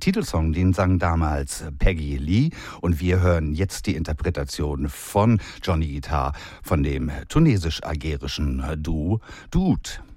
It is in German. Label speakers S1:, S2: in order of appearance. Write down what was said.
S1: Titelsong, den sang damals Peggy Lee und wir hören jetzt die Interpretation von Johnny Guitar von dem tunesisch-algerischen Duo Dude.